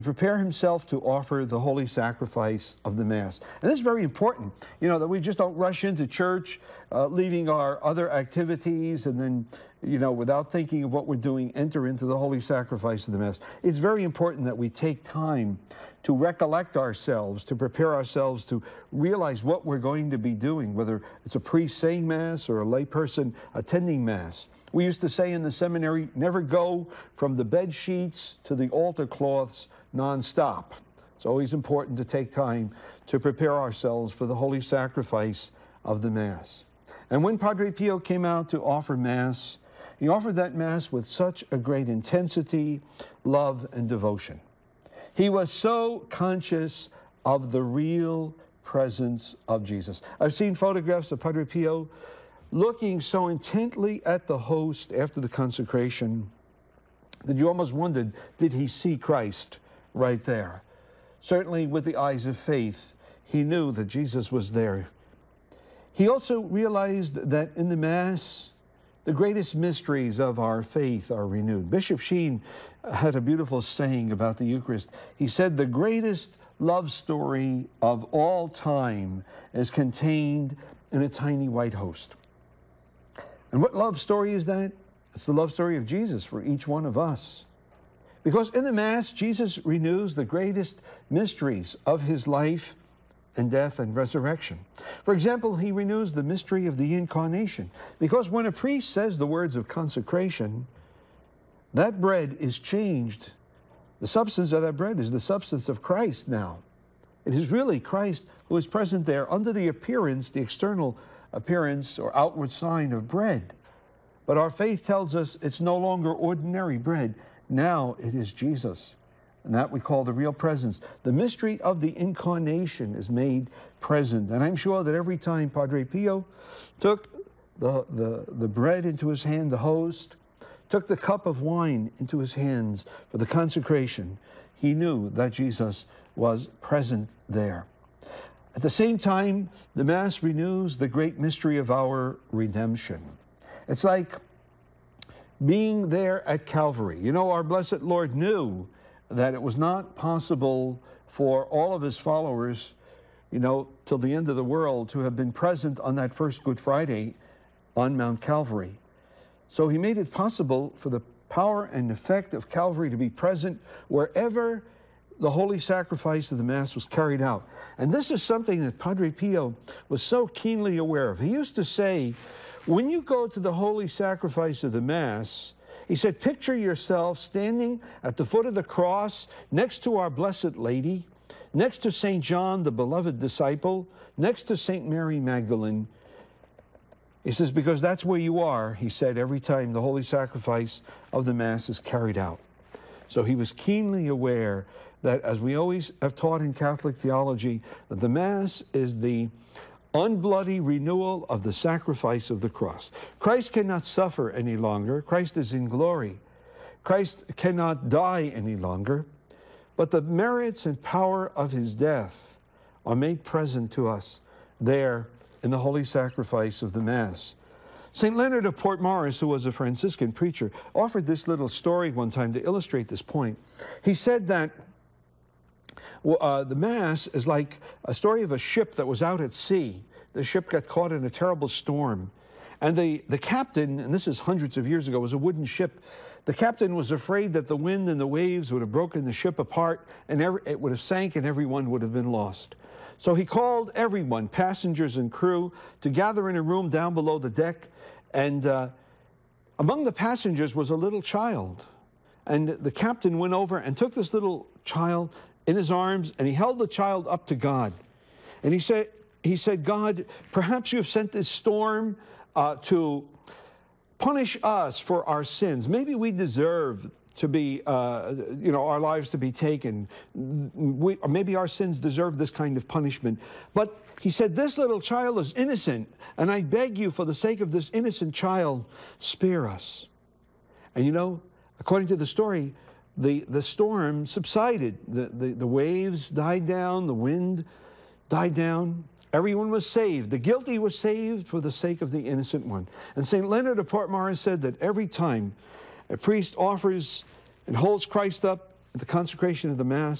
prepare himself to offer the holy sacrifice of the Mass. And it's very important, that we just don't rush into church, leaving our other activities, and then, without thinking of what we're doing, enter into the holy sacrifice of the Mass. It's very important that we take time to recollect ourselves, to prepare ourselves to realize what we're going to be doing, whether it's a priest saying Mass or a layperson attending Mass. We used to say in the seminary, never go from the bed sheets to the altar cloths nonstop. It's always important to take time to prepare ourselves for the holy sacrifice of the Mass. And when Padre Pio came out to offer Mass, he offered that Mass with such a great intensity, love, and devotion. He was so conscious of the real presence of Jesus. I've seen photographs of Padre Pio looking so intently at the host after the consecration that you almost wondered, did he see Christ right there? Certainly with the eyes of faith, he knew that Jesus was there. He also realized that in the Mass, the greatest mysteries of our faith are renewed. Bishop Sheen had a beautiful saying about the Eucharist. He said, the greatest love story of all time is contained in a tiny white host. And what love story is that? It's the love story of Jesus for each one of us. Because in the Mass, Jesus renews the greatest mysteries of his life and death and resurrection. For example, he renews the mystery of the Incarnation. Because when a priest says the words of consecration, that bread is changed. The substance of that bread is the substance of Christ now. It is really Christ who is present there under the appearance, the external appearance or outward sign of bread. But our faith tells us it's no longer ordinary bread. Now it is Jesus. And that we call the real presence. The mystery of the Incarnation is made present. And I'm sure that every time Padre Pio took the bread into his hand, the host, took the cup of wine into his hands for the consecration, he knew that Jesus was present there. At the same time, the Mass renews the great mystery of our redemption. It's like being there at Calvary. Our blessed Lord knew that it was not possible for all of his followers, till the end of the world, to have been present on that first Good Friday on Mount Calvary. So he made it possible for the power and effect of Calvary to be present wherever the holy sacrifice of the Mass was carried out. And this is something that Padre Pio was so keenly aware of. He used to say, when you go to the holy sacrifice of the Mass, he said, picture yourself standing at the foot of the cross next to our Blessed Lady, next to St. John, the beloved disciple, next to St. Mary Magdalene. He says, because that's where you are, he said, every time the holy sacrifice of the Mass is carried out. So he was keenly aware that, as we always have taught in Catholic theology, that the Mass is the unbloody renewal of the sacrifice of the cross. Christ cannot suffer any longer. Christ is in glory. Christ cannot die any longer. But the merits and power of his death are made present to us there in the holy sacrifice of the Mass. St. Leonard of Portmorris, who was a Franciscan preacher, offered this little story one time to illustrate this point. He said that the Mass is like a story of a ship that was out at sea. The ship got caught in a terrible storm. And the captain, and this is hundreds of years ago, was a wooden ship. The captain was afraid that the wind and the waves would have broken the ship apart, and it would have sank and everyone would have been lost. So he called everyone, passengers and crew, to gather in a room down below the deck. And among the passengers was a little child. And the captain went over and took this little child in his arms, and he held the child up to God. And he said, God, perhaps you have sent this storm to punish us for our sins. Maybe we deserve to be, our lives to be taken. Or maybe our sins deserve this kind of punishment. But he said, this little child is innocent, and I beg you, for the sake of this innocent child, spare us. And according to the story, the storm subsided. The waves died down, the wind died down. Everyone was saved. The guilty was saved for the sake of the innocent one. And St. Leonard of Portmorris said that every time a priest offers and holds Christ up the consecration of the Mass